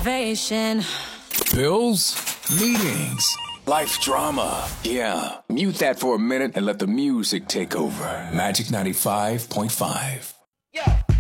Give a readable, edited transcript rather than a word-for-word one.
motivation. Bills, meetings, life drama. Yeah, mute that for a minute and let the music take over. Magic 95.5.